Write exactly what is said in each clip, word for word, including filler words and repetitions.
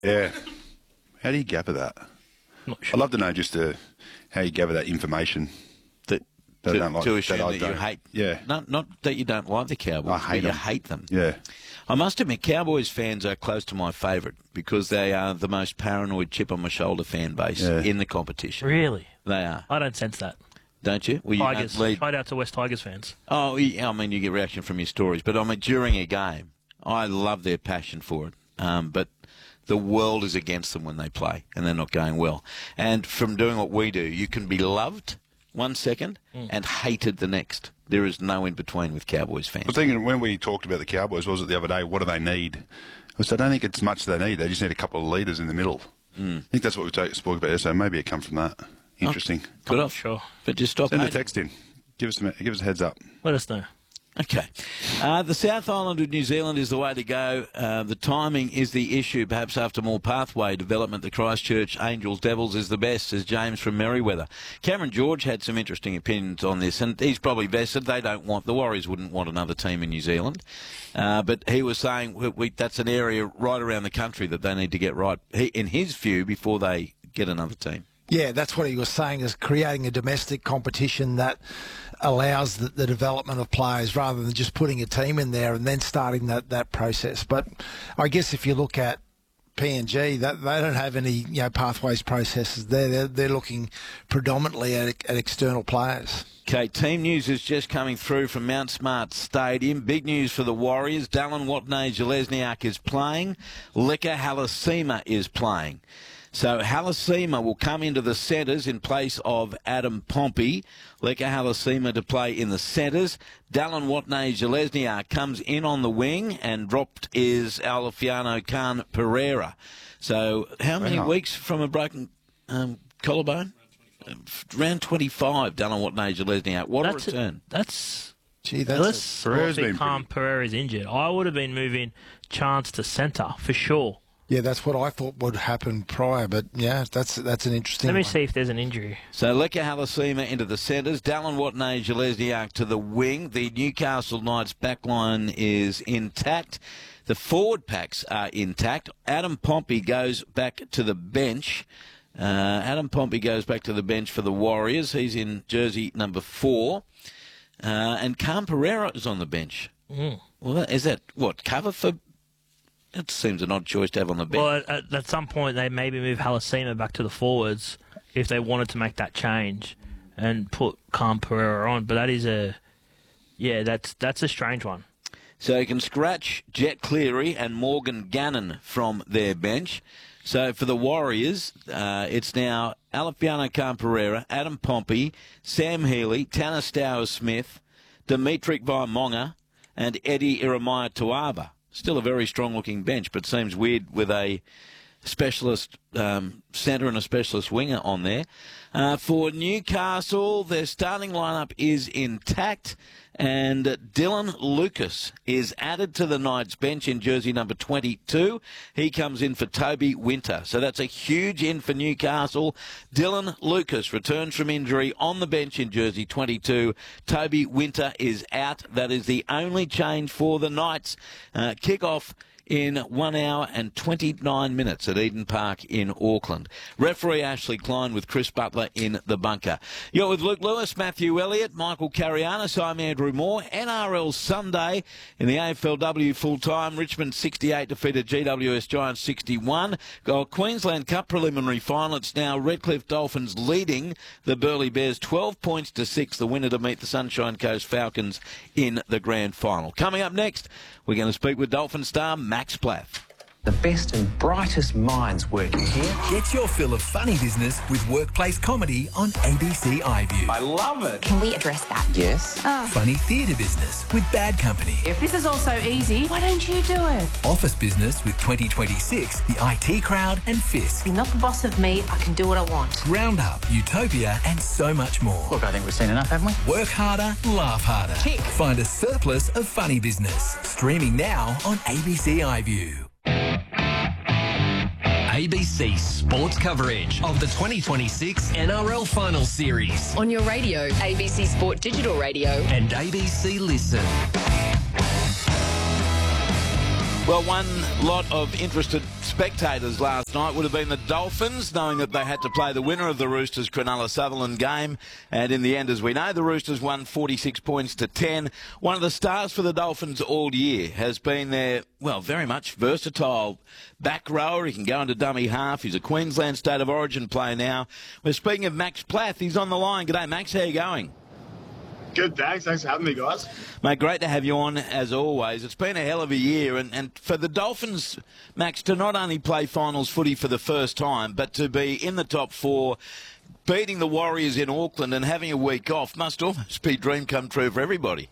Yeah. How do you gather that? Not sure. I'd love to know just uh, how you gather that information. That, That I to, don't like- to that assume I that, you don't. hate. Yeah. Not, not that you don't like the Cowboys, I hate but you them. hate them. Yeah. I must admit, Cowboys fans are close to my favourite because they are the most paranoid chip on my shoulder fan base Yeah. in the competition. Really? They are, I don't sense that. don't you? Well, you don't Tigers. lead- Shout out to West Tigers fans. Oh, yeah, I mean, you get reaction from your stories, but I mean, during a game, I love their passion for it. Um, but the world is against them when they play, and they're not going well. And from doing what we do, you can be loved one second Mm. and hated the next. There is no in between with Cowboys fans. I was thinking when we talked about the Cowboys, was it the other day, what do they need? I said, I don't think it's much they need. They just need a couple of leaders in the middle. Mm. I think that's what we ta- spoke about yesterday. Maybe it comes from that. Interesting. Good I'm off. sure. But just stop Send a hating. text in. Give us, a, give us a heads up. Let us know. Okay. Uh, the South Island of New Zealand is the way to go. Uh, the timing is the issue. Perhaps after more pathway development, the Christchurch Angels Devils is the best, says James from Merriweather. Cameron George had some interesting opinions on this, and he's probably vested. They don't want, the Warriors wouldn't want another team in New Zealand. Uh, but he was saying we, we, that's an area right around the country that they need to get right, he, in his view, before they get another team. Yeah, that's what he was saying, is creating a domestic competition that allows the, the development of players rather than just putting a team in there and then starting that, that process. But I guess if you look at P N G, that they don't have any you know pathways processes there. They're, they're looking predominantly at, at external players. Okay, team news is just coming through from Mount Smart Stadium. Big news for the Warriors. Dallin Watene-Zelezniak is playing. Leka Halasima is playing. So Halasima will come into the centres in place of Adam Pompey. Leka Halasima to play in the centres. Dallin Watene-Zelezniak comes in on the wing, and dropped is Alfiano Khan Pereira. So how many Wow. weeks from a broken um, collarbone? Round twenty-five, Dallin Watene-Zelezniak. What That's a return. That's Gee, that's unless Pereira's obviously been Khan Pereira's injured. I would have been moving Chance to centre for sure. yeah, that's what I thought would happen prior. But yeah, that's that's an interesting. Let me one. see if there's an injury. So Leka Halasima into the centres, Dallin Watene-Zelezniak to the wing. The Newcastle Knights backline is intact. The forward packs are intact. Adam Pompey goes back to the bench. Uh, Adam Pompey goes back to the bench for the Warriors. He's in jersey number four. Uh, and Khan Pereira is on the bench. Mm. Well, that- is that, what, cover for... That seems an odd choice to have on the bench. Well, at, at some point they maybe move Halasima back to the forwards if they wanted to make that change and put Khan Pereira on. But that is a, yeah, that's that's a strange one. So you can scratch Jet Cleary and Morgan Gannon from their bench. So for the Warriors, uh, it's now Alfiano Khan Pereira, Adam Pompey, Sam Healy, Tanner Stowers-Smith, Dimitri Vaimonga, and Eddie Iremaya Tuava. Still a very strong-looking bench, but seems weird with a specialist um, centre and a specialist winger on there. Uh, for Newcastle, their starting lineup is intact, and Dylan Lucas is added to the Knights bench in jersey number twenty-two. He comes in for Toby Winter. So that's a huge in for Newcastle. Dylan Lucas returns from injury on the bench in jersey twenty-two. Toby Winter is out. That is the only change for the Knights. Uh, kick-off in one hour and twenty-nine minutes at Eden Park in Auckland. Referee Ashley Klein with Chris Butler in the bunker. You're with Luke Lewis, Matthew Elliott, Michael Carianis. I'm Andrew Moore. N R L Sunday in the A F L W full-time. Richmond sixty-eight defeated G W S Giants sixty-one. Got Queensland Cup preliminary final. It's now Redcliffe Dolphins leading the Burleigh Bears twelve points to six. The winner to meet the Sunshine Coast Falcons in the grand final. Coming up next, we're going to speak with Dolphin star Max Plath. The best and brightest minds working here. Get your fill of funny business with workplace comedy on A B C iView. I love it. Can we address that? Yes. Funny theatre business with Bad Company. If this is all so easy, why don't you do it? Office business with twenty twenty-six, the I T Crowd and Fisk. You're not the boss of me. I can do what I want. Roundup, Utopia and so much more. Look, I think we've seen enough, haven't we? Work harder, laugh harder. Tick. Find a surplus of funny business. Streaming now on A B C iView. A B C sports coverage of the twenty twenty-six N R L Final Series On your radio, A B C Sport Digital Radio. and A B C Listen. Well, one lot of interested spectators last night would have been the Dolphins, knowing that they had to play the winner of the Roosters Cronulla Sutherland game. And in the end, as we know, the Roosters won forty-six points to ten. One of the stars for the Dolphins all year has been their, well, very much versatile back rower. He can go into dummy half. He's a Queensland State of Origin player now. We're speaking of Max Plath. He's on the line. G'day, Max. How are you going? Good, thanks. Thanks for having me, guys. Mate, great to have you on, as always. It's been a hell of a year, and, and for the Dolphins, Max, to not only play finals footy for the first time, but to be in the top four, beating the Warriors in Auckland and having a week off must almost be a dream come true for everybody.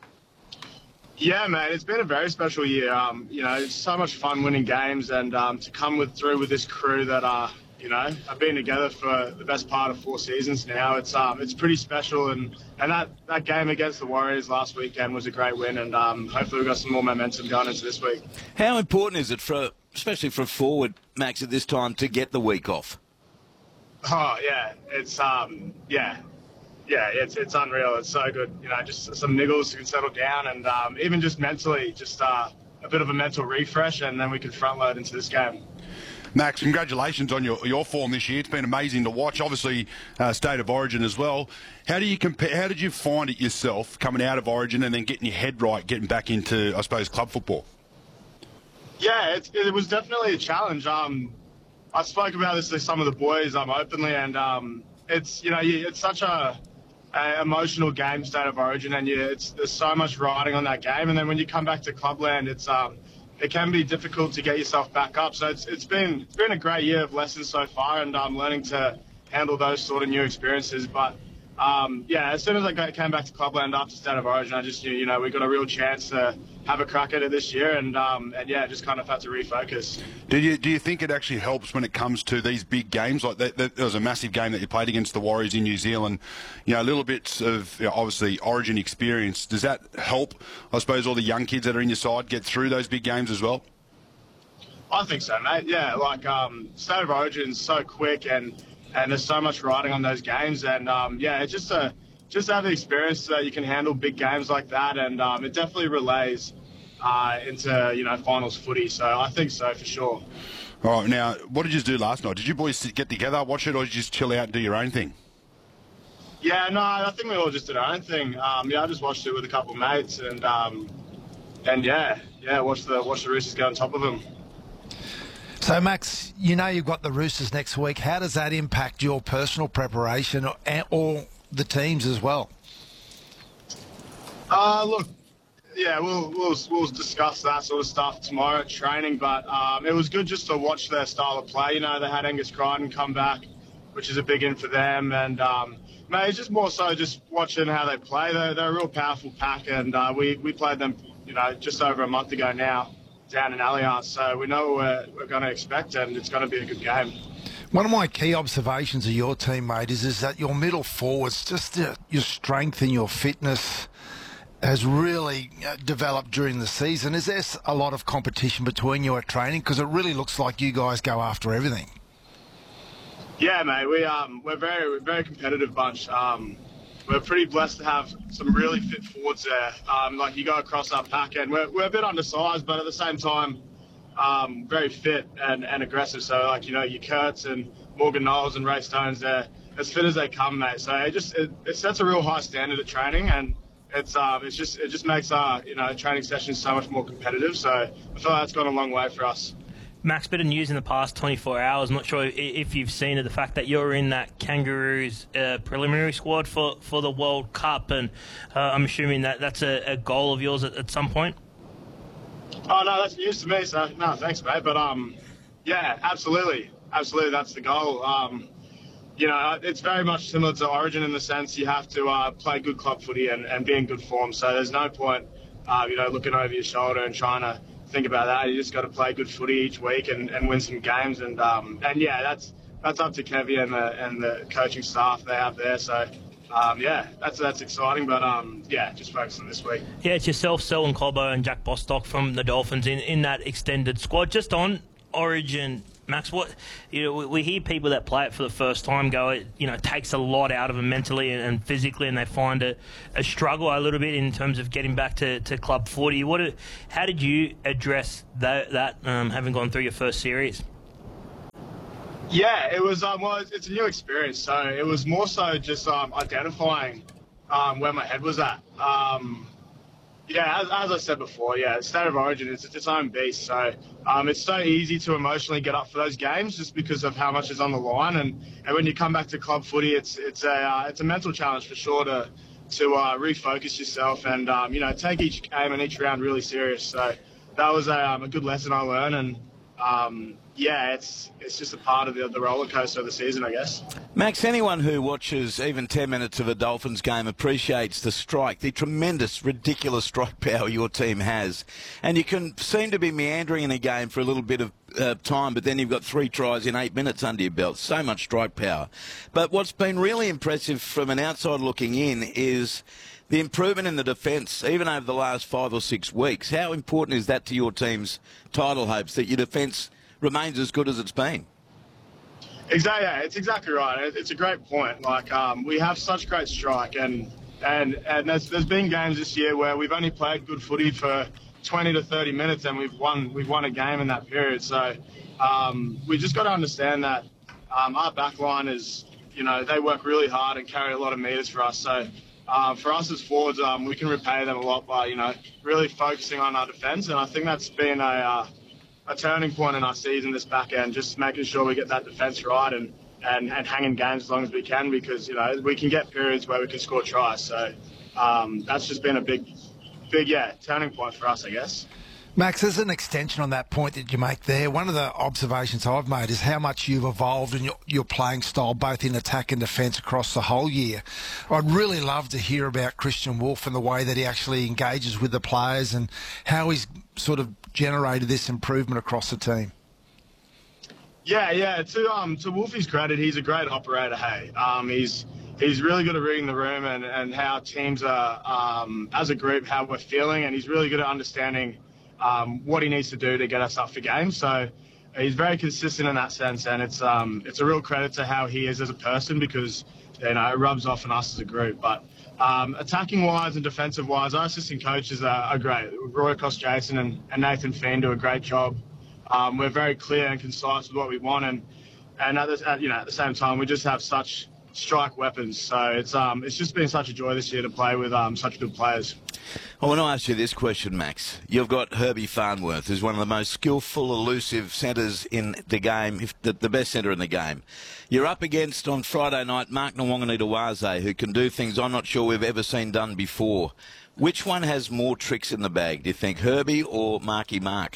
Yeah, man, it's been a very special year. Um, you know, it's so much fun winning games, and um, to come with through with this crew that are, you know, I've been together for the best part of four seasons now. It's um, it's pretty special, and, and that, that game against the Warriors last weekend was a great win, and um, hopefully we've got some more momentum going into this week. How important is it, for, especially for a forward, Max, at this time, to get the week off? Oh, yeah, it's, um, yeah, yeah, it's it's unreal. It's so good. You know, just some niggles can settle down, and um, even just mentally, just uh, a bit of a mental refresh, and then we can front load into this game. Max, congratulations on your, your form this year. It's been amazing to watch. Obviously, uh, State of Origin as well. How do you compare? How did you find it yourself coming out of Origin and then getting your head right, getting back into, I suppose, club football? Yeah, it, it was definitely a challenge. Um, I spoke about this to some of the boys um, openly, and um, it's you know it's such a, a emotional game, State of Origin, and you, it's there's so much riding on that game. And then when you come back to Clubland, it's um. it can be difficult to get yourself back up. So it's it's been it's been a great year of lessons so far, and I'm um, learning to handle those sort of new experiences. But um, yeah, as soon as I got, came back to Clubland after State of Origin, I just knew, you know, we got a real chance to have a crack at it this year, and um, and yeah, just kind of had to refocus. Do you do you think it actually helps when it comes to these big games? Like that, that, there was a massive game that you played against the Warriors in New Zealand. You know, little bits of, you know, obviously Origin experience. Does that help, I suppose, all the young kids that are in your side get through those big games as well? I think so, mate. Yeah, like um, State of Origin's so quick, and and there's so much riding on those games, and um, yeah, it's just a just to have the experience that you can handle big games like that, and um, it definitely relays uh, into, you know, finals footy. So I think so for sure. All right, now, what did you do last night? Did you boys get together, watch it, or did you just chill out and do your own thing? Yeah, no, I think we all just did our own thing. Um, yeah, I just watched it with a couple of mates, and um, and yeah, yeah, watch the watch the Roosters go on top of them. So, Max, you know you've got the Roosters next week. How does that impact your personal preparation, or, or the teams as well? Uh, look, yeah, we'll, we'll we'll discuss that sort of stuff tomorrow at training, but um, it was good just to watch their style of play. You know, they had Angus Crichton come back, which is a big in for them, and um, mate, it's just more so just watching how they play. They're, they're a real powerful pack, and uh, we, we played them, you know, just over a month ago now, down in Allianz, so we know what we're, we're going to expect, and it's going to be a good game. One of my key observations of your team, mate, is, is that your middle forwards, just uh, your strength and your fitness has really uh, developed during the season. Is there a lot of competition between you at training? Because it really looks like you guys go after everything. Yeah, mate, we, um, we're very, we're a very competitive bunch. Um, we're pretty blessed to have some really fit forwards there. Um, like, you go across our pack, and we're, we're a bit undersized, but at the same time, um, very fit and, and aggressive. So, like, you know, your Kurtz and Morgan Knowles and Ray Stones, they're as fit as they come, mate. So it just it, it sets a real high standard at training, and it's um it's just it just makes our, you know, training sessions so much more competitive. So I feel like that's gone a long way for us. Max, bit of news in the past twenty-four hours. I'm not sure if you've seen it, the fact that you're in that Kangaroos uh, preliminary squad for, for the World Cup, and uh, I'm assuming that that's a, a goal of yours at, at some point. Oh no, that's news to me. So no, thanks, mate. But um, yeah, absolutely, absolutely, that's the goal. Um, you know, it's very much similar to Origin in the sense you have to uh, play good club footy and, and be in good form. So there's no point, uh, you know, looking over your shoulder and trying to think about that. You just got to play good footy each week and, and win some games, and um, and yeah, that's that's up to Kevy and the and the coaching staff they have there. So um, yeah, that's that's exciting. But um, yeah, just focus on this week. Yeah, it's yourself, Selwyn Cobbo, and Jack Bostock from the Dolphins in, in that extended squad. Just on Origin, Max, what you know, we, we hear people that play it for the first time go, it you know, takes a lot out of them mentally and, and physically, and they find a, a struggle a little bit in terms of getting back to, to club footy. What, how did you address that, that um, having gone through your first series? Yeah, it was. Um, well, it's a new experience, so it was more so just um, identifying um, where my head was at. Um, Yeah, as, as I said before, yeah, State of Origin is its own beast. So um, it's so easy to emotionally get up for those games just because of how much is on the line. And, and when you come back to club footy, it's it's a uh, it's a mental challenge for sure to to uh, refocus yourself and um, you know, take each game and each round really serious. So that was a, um, a good lesson I learned. And um, yeah, it's it's just a part of the, the roller coaster of the season, I guess. Max, anyone who watches even ten minutes of a Dolphins game appreciates the strike, the tremendous, ridiculous strike power your team has. And you can seem to be meandering in a game for a little bit of uh, time, but then you've got three tries in eight minutes under your belt. So much strike power. But what's been really impressive from an outside looking in is the improvement in the defence, even over the last five or six weeks. How important is that to your team's title hopes, that your defence remains as good as it's been? Exactly, yeah, it's exactly right. It's a great point. Like um, we have such great strike, and and and there's there's been games this year where we've only played good footy for twenty to thirty minutes, and we've won we've won a game in that period. So um, we just got to understand that um, our back line is, you know, they work really hard and carry a lot of meters for us. So uh, for us as forwards, um, we can repay them a lot by, you know, really focusing on our defence, and I think that's been a uh, a turning point in our season this back end, just making sure we get that defence right and, and, and hang in games as long as we can, because, you know, we can get periods where we can score tries. So um, that's just been a big, big, yeah, turning point for us, I guess. Max, as an extension on that point that you make there, one of the observations I've made is how much you've evolved in your, your playing style, both in attack and defence across the whole year. I'd really love to hear about Christian Wolf and the way that he actually engages with the players and how he's sort of generated this improvement across the team. Yeah, yeah. To um to Wolfie's credit, he's a great operator. Hey, um, he's he's really good at reading the room and, and how teams are um as a group, how we're feeling, and he's really good at understanding um what he needs to do to get us up for games. So he's very consistent in that sense, and it's um it's a real credit to how he is as a person, because, you know, it rubs off on us as a group. But Um, attacking wise and defensive wise, our assistant coaches are, are great. Roy Cost-Jason and, and Nathan Feen do a great job. Um, we're very clear and concise with what we want, and and at the, at, you know, at the same time, we just have such strike weapons. So it's um it's just been such a joy this year to play with um such good players. I want to ask you this question, Max. You've got Herbie Farnworth, who's one of the most skillful, elusive centres in the game, if the, the best centre in the game. You're up against, on Friday night, Mark Nwanganita-Waze, who can do things I'm not sure we've ever seen done before. Which one has more tricks in the bag, do you think, Herbie or Marky Mark?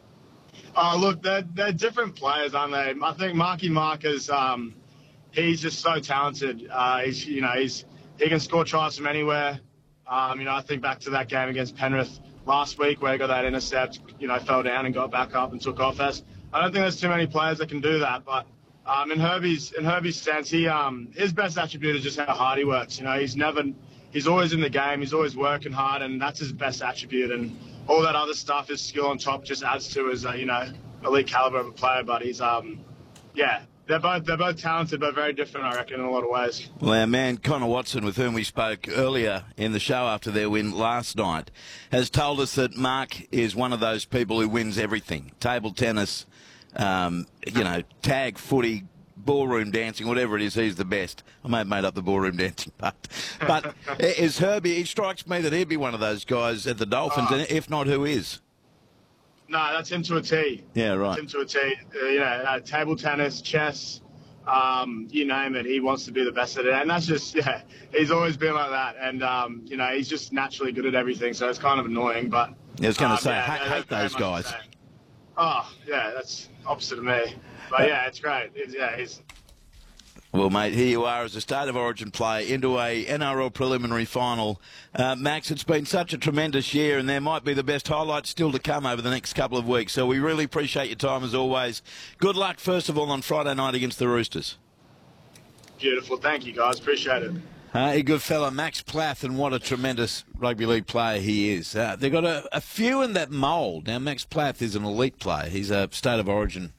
Oh, look, they're, they're different players, aren't they? I think Marky Mark is, um, he's just so talented. Uh, he's, you know, he's he can score tries from anywhere. Um, you know, I think back to that game against Penrith last week where he got that intercept, you know, fell down and got back up and took off. As I don't think there's too many players that can do that. But um, in Herbie's in Herbie's sense, he um, his best attribute is just how hard he works. You know, he's never, he's always in the game. He's always working hard, and that's his best attribute. And all that other stuff, his skill on top, just adds to his, uh, you know, elite caliber of a player. But he's, um, yeah. They're both they're both talented, but very different, I reckon, in a lot of ways. Well, our man Connor Watson, with whom we spoke earlier in the show after their win last night, has told us that Mark is one of those people who wins everything. Table tennis, um, you know, tag, footy, ballroom dancing, whatever it is, he's the best. I may have made up the ballroom dancing part. But is Herbie, it strikes me that he'd be one of those guys at the Dolphins, uh, and if not, who is? No, that's him to a T. Yeah, right. That's him to a T. Uh, you know, uh, table tennis, chess, um, you name it. He wants to be the best at it, and that's just, yeah. He's always been like that, and um, you know, he's just naturally good at everything. So it's kind of annoying, but yeah, I was going to um, say, yeah, I hate those guys. Oh, yeah, that's opposite of me. But yeah, it's great. It's, yeah, he's. Well, mate, here you are as a State of Origin player into a N R L preliminary final. Uh, Max, it's been such a tremendous year, and there might be the best highlights still to come over the next couple of weeks. So we really appreciate your time as always. Good luck, first of all, on Friday night against the Roosters. Beautiful. Thank you, guys. Appreciate it. Uh, a good fella, Max Plath, and what a tremendous rugby league player he is. Uh, they've got a, a few in that mould. Now, Max Plath is an elite player. He's a State of Origin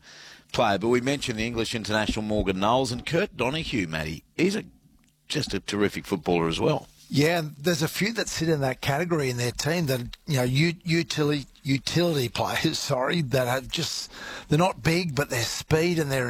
player, but we mentioned the English international Morgan Knowles and Kurt Donahue, Matty. He's a, just a terrific footballer as well. Yeah, there's a few that sit in that category in their team that, you know, utility utility players, sorry, that have just, they're not big, but their speed and their